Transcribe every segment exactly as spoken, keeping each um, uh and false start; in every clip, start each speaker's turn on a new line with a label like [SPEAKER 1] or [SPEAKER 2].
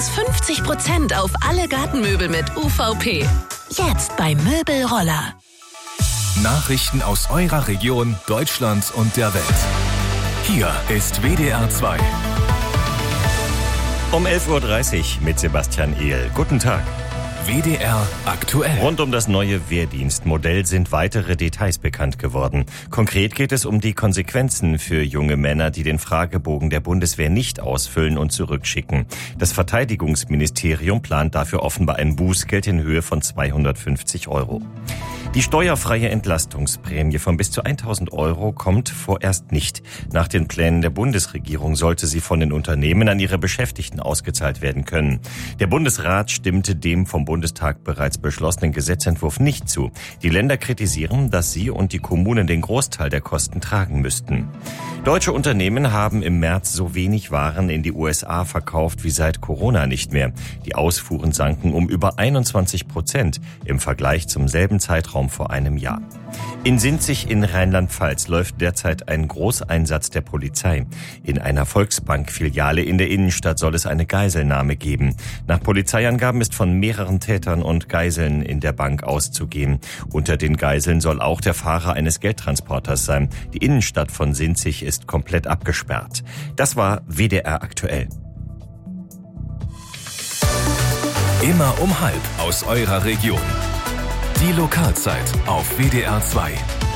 [SPEAKER 1] fünfzig Prozent auf alle Gartenmöbel mit U V P. Jetzt bei Möbelroller.
[SPEAKER 2] Nachrichten aus eurer Region, Deutschland und der Welt. Hier ist W D R zwei.
[SPEAKER 3] Um elf Uhr dreißig mit Sebastian Ehl. Guten Tag.
[SPEAKER 2] W D R aktuell.
[SPEAKER 3] Rund um das neue Wehrdienstmodell sind weitere Details bekannt geworden. Konkret geht es um die Konsequenzen für junge Männer, die den Fragebogen der Bundeswehr nicht ausfüllen und zurückschicken. Das Verteidigungsministerium plant dafür offenbar ein Bußgeld in Höhe von zweihundertfünfzig Euro. Die steuerfreie Entlastungsprämie von bis zu tausend Euro kommt vorerst nicht. Nach den Plänen der Bundesregierung sollte sie von den Unternehmen an ihre Beschäftigten ausgezahlt werden können. Der Bundesrat stimmte dem vom Bundestag bereits beschlossenen Gesetzentwurf nicht zu. Die Länder kritisieren, dass sie und die Kommunen den Großteil der Kosten tragen müssten. Deutsche Unternehmen haben im März so wenig Waren in die U S A verkauft wie seit Corona nicht mehr. Die Ausfuhren sanken um über einundzwanzig Prozent im Vergleich zum selben Zeitraum vor einem Jahr. In Sinzig in Rheinland-Pfalz läuft derzeit ein Großeinsatz der Polizei. In einer Volksbank-Filiale in der Innenstadt soll es eine Geiselnahme geben. Nach Polizeiangaben ist von mehreren Tätern und Geiseln in der Bank auszugehen. Unter den Geiseln soll auch der Fahrer eines Geldtransporters sein. Die Innenstadt von Sinzig ist komplett abgesperrt. Das war W D R aktuell.
[SPEAKER 2] Immer um halb aus eurer Region. Die Lokalzeit auf W D R zwei.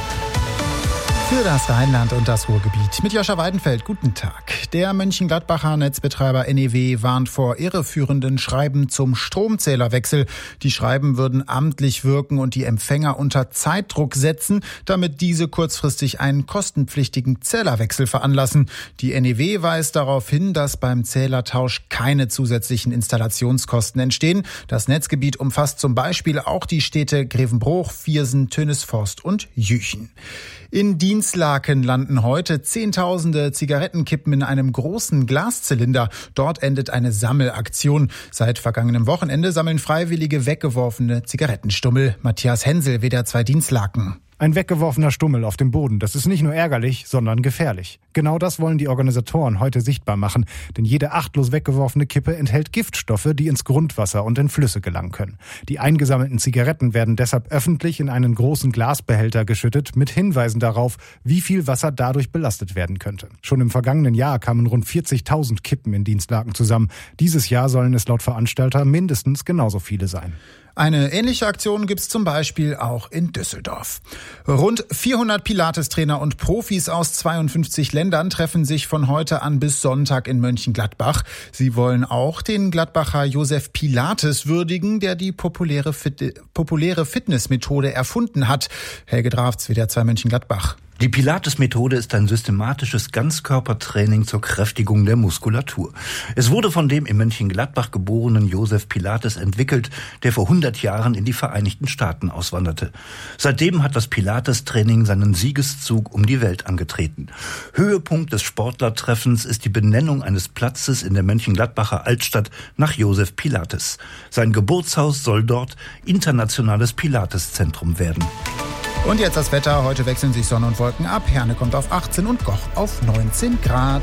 [SPEAKER 4] Für das Rheinland und das Ruhrgebiet. Mit Joscha Weidenfeld, guten Tag. Der Mönchengladbacher Netzbetreiber N E W warnt vor irreführenden Schreiben zum Stromzählerwechsel. Die Schreiben würden amtlich wirken und die Empfänger unter Zeitdruck setzen, damit diese kurzfristig einen kostenpflichtigen Zählerwechsel veranlassen. Die N E W weist darauf hin, dass beim Zählertausch keine zusätzlichen Installationskosten entstehen. Das Netzgebiet umfasst zum Beispiel auch die Städte Grevenbroich, Viersen, Tönisforst und Jüchen. In Dinslaken landen heute Zehntausende Zigarettenkippen in einem großen Glaszylinder. Dort endet eine Sammelaktion. Seit vergangenem Wochenende sammeln Freiwillige weggeworfene Zigarettenstummel. Matthias Hensel, W D R zwei Dinslaken.
[SPEAKER 5] Ein weggeworfener Stummel auf dem Boden, das ist nicht nur ärgerlich, sondern gefährlich. Genau das wollen die Organisatoren heute sichtbar machen, denn jede achtlos weggeworfene Kippe enthält Giftstoffe, die ins Grundwasser und in Flüsse gelangen können. Die eingesammelten Zigaretten werden deshalb öffentlich in einen großen Glasbehälter geschüttet, mit Hinweisen darauf, wie viel Wasser dadurch belastet werden könnte. Schon im vergangenen Jahr kamen rund vierzigtausend Kippen in Dinslaken zusammen. Dieses Jahr sollen es laut Veranstalter mindestens genauso viele sein.
[SPEAKER 4] Eine ähnliche Aktion gibt's zum Beispiel auch in Düsseldorf. Rund vierhundert Pilates-Trainer und Profis aus zweiundfünfzig Ländern treffen sich von heute an bis Sonntag in Mönchengladbach. Sie wollen auch den Gladbacher Josef Pilates würdigen, der die populäre, Fit- populäre Fitnessmethode erfunden hat. Helge Drafts, W D R zwei Mönchengladbach.
[SPEAKER 6] Die Pilates-Methode ist ein systematisches Ganzkörpertraining zur Kräftigung der Muskulatur. Es wurde von dem in Mönchengladbach geborenen Josef Pilates entwickelt, der vor hundert Jahren in die Vereinigten Staaten auswanderte. Seitdem hat das Pilates-Training seinen Siegeszug um die Welt angetreten. Höhepunkt des Sportlertreffens ist die Benennung eines Platzes in der Mönchengladbacher Altstadt nach Josef Pilates. Sein Geburtshaus soll dort internationales Pilates-Zentrum werden.
[SPEAKER 4] Und jetzt das Wetter. Heute wechseln sich Sonne und Wolken ab. Herne kommt auf achtzehn und Goch auf neunzehn Grad.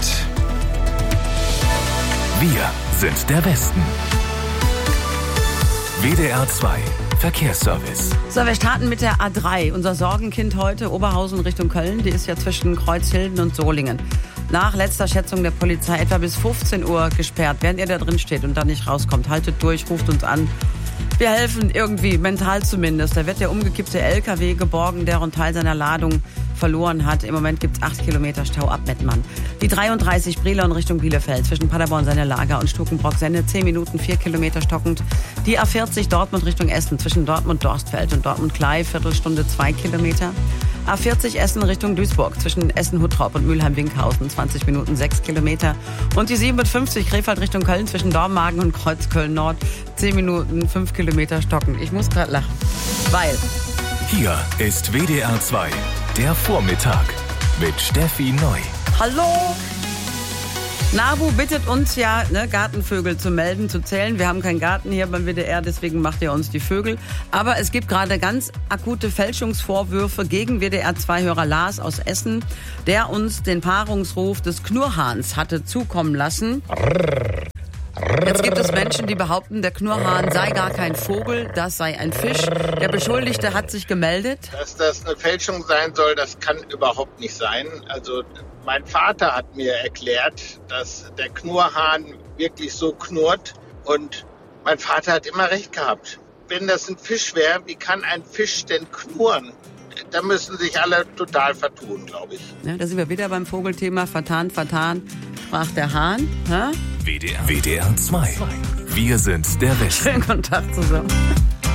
[SPEAKER 2] Wir sind der Westen. W D R zwei Verkehrsservice.
[SPEAKER 7] So, wir starten mit der A drei. Unser Sorgenkind heute, Oberhausen Richtung Köln. Die ist ja zwischen Kreuzhilden und Solingen. Nach letzter Schätzung der Polizei etwa bis fünfzehn Uhr gesperrt. Während ihr da drin steht und da nicht rauskommt, haltet durch, ruft uns an. Wir helfen irgendwie, mental zumindest. Da wird der umgekippte L K W geborgen, der einen Teil seiner Ladung verloren hat. Im Moment gibt es acht Kilometer Stau ab Mettmann. Die dreiunddreißig Brilon Richtung Bielefeld zwischen Paderborn, Senne Lager und Stukenbrock Senne zehn Minuten, vier Kilometer stockend. Die A vierzig Dortmund Richtung Essen zwischen Dortmund Dorstfeld und Dortmund Klei Viertelstunde zwei Kilometer. A vierzig Essen Richtung Duisburg zwischen Essen-Huttrop und Mülheim-Winkhausen zwanzig Minuten sechs Kilometer. Und die siebenundfünfzig Krefeld Richtung Köln zwischen Dormagen und Kreuzköln Nord zehn Minuten, fünf Kilometer stockend. Ich muss gerade lachen, weil...
[SPEAKER 2] Hier ist W D R zwei, der Vormittag mit Steffi Neu.
[SPEAKER 7] Hallo! NABU bittet uns ja, ne, Gartenvögel zu melden, zu zählen. Wir haben keinen Garten hier beim W D R, deswegen macht ihr uns die Vögel. Aber es gibt gerade ganz akute Fälschungsvorwürfe gegen W D R zwei Hörer Lars aus Essen, der uns den Paarungsruf des Knurrhahns hatte zukommen lassen. Jetzt gibt es Menschen, die behaupten, der Knurrhahn sei gar kein Vogel, das sei ein Fisch. Der Beschuldigte hat sich gemeldet.
[SPEAKER 8] Dass das eine Fälschung sein soll, das kann überhaupt nicht sein. Also mein Vater hat mir erklärt, dass der Knurrhahn wirklich so knurrt. Und mein Vater hat immer recht gehabt. Wenn das ein Fisch wäre, wie kann ein Fisch denn knurren? Da müssen sich alle total vertun, glaube ich.
[SPEAKER 7] Ja, da sind wir wieder beim Vogelthema. Vertan, vertan, sprach der Hahn. Ha?
[SPEAKER 2] W D R, W D R zwei. Wir sind der Westen.
[SPEAKER 7] Schönen Kontakt zusammen.